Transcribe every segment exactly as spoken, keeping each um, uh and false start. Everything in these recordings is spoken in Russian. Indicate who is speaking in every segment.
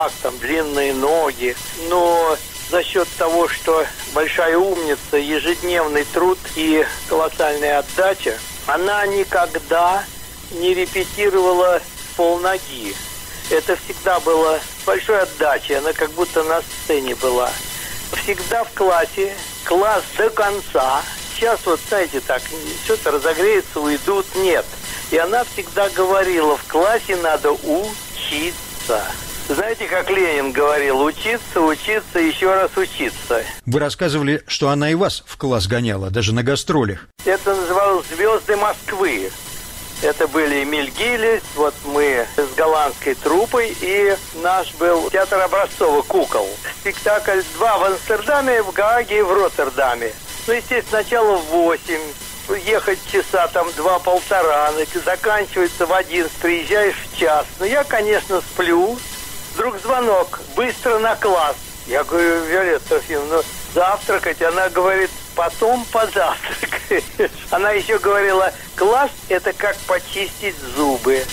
Speaker 1: там длинные ноги. Но за счет того, что большая умница, ежедневный труд и колоссальная отдача, она никогда не репетировала полноги. Это всегда было с большой отдачей, она как будто на сцене была. Всегда в классе, класс до конца. Сейчас вот, знаете, так, что-то разогреется, уйдут, нет. И она всегда говорила, в классе надо учиться. Знаете, как Ленин говорил, учиться, учиться, еще раз учиться.
Speaker 2: Вы рассказывали, что она и вас в класс гоняла, даже на гастролях.
Speaker 1: Это называлось «Звезды Москвы». Это были Эмиль Гиллис, вот мы с голландской труппой, и наш был театр Образцова «Кукол». Спектакль два в Амстердаме, в Гааге и в Роттердаме. Ну, естественно, сначала в восемь, ехать часа там два-полтора, заканчивается в одиннадцать, приезжаешь в час. Ну, я, конечно, сплю, вдруг звонок, быстро на класс. Я говорю, Виолетта Трофимовна, ну, завтракать. Она говорит, потом позавтракаешь. Она еще говорила, класс – это как почистить зубы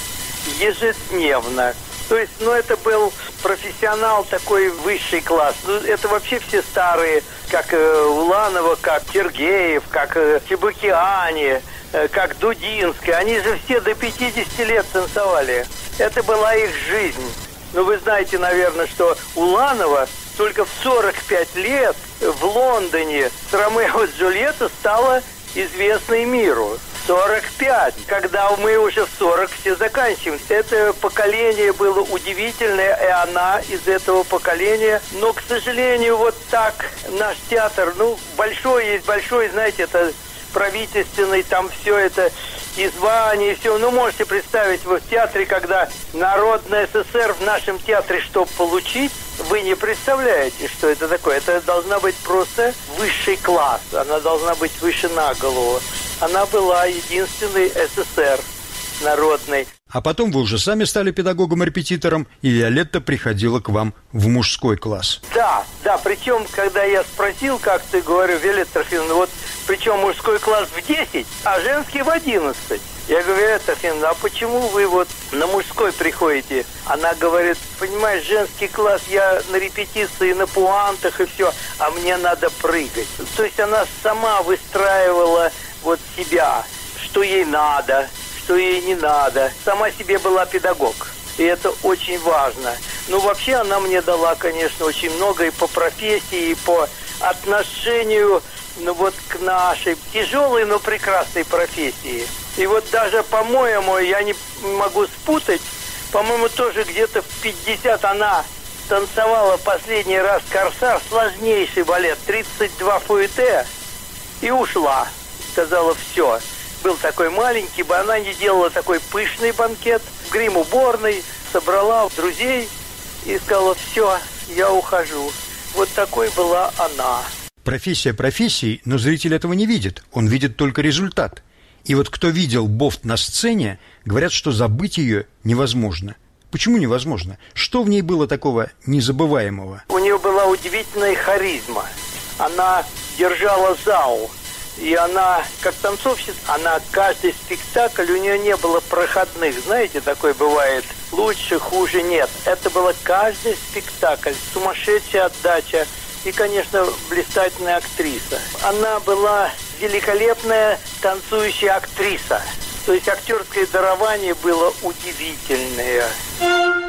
Speaker 1: ежедневно. То есть, ну, это был профессионал, такой высший класс. Ну, это вообще все старые, как э, Уланова, как Сергеев, как э, Чебокиани, э, как Дудинская. Они же все до пятидесяти лет танцевали. Это была их жизнь. Ну, вы знаете, наверное, что Уланова только в сорок пять лет в Лондоне с Ромео и Джульеттой стала известной миру. сорок пять, когда мы уже в сорок все заканчиваем. Это поколение было удивительное, и она из этого поколения. Но, к сожалению, вот так наш театр, ну, большой есть большой, знаете, это правительственный, там все это, и звания, и все. Ну, можете представить, вы в театре, когда Народный СССР в нашем театре, чтобы получить, вы не представляете, что это такое. Это должна быть просто высший класс. Она должна быть выше на голову. Она была единственный СССР народный.
Speaker 2: А потом вы уже сами стали педагогом-репетитором, и Виолетта приходила к вам в мужской класс.
Speaker 1: Да, да, причем, когда я спросил, как ты, говорю, Виолетта Трофимовна, вот причем мужской класс в десять, а женский в одиннадцать. Я говорю, Виолетта Трофимовна, а почему вы вот на мужской приходите? Она говорит, понимаешь, женский класс, я на репетиции, на пуантах и все, а мне надо прыгать. То есть она сама выстраивала вот себя, что ей надо, что ей не надо. Сама себе была педагог. И это очень важно. Ну, вообще, она мне дала, конечно, очень много и по профессии, и по отношению, ну, вот к нашей тяжелой, но прекрасной профессии. И вот даже, по-моему, я не могу спутать, по-моему, тоже где-то в пятьдесят она танцевала последний раз «Корсар», сложнейший балет, тридцать два фуэте, и ушла. Сказала, все. Был такой маленький, бы она не делала такой пышный банкет в грим-уборной, собрала друзей и сказала, все, я ухожу. Вот такой была она.
Speaker 2: Профессия профессией, но зритель этого не видит, он видит только результат. И вот кто видел Бофт на сцене, говорят, что забыть ее невозможно. Почему невозможно? Что в ней было такого незабываемого?
Speaker 1: У нее была удивительная харизма. Она держала зал. И она, как танцовщица, она каждый спектакль, у нее не было проходных. Знаете, такое бывает. Лучше, хуже нет. Это было каждый спектакль. Сумасшедшая отдача. И, конечно, блистательная актриса. Она была великолепная танцующая актриса. То есть актерское дарование было удивительное.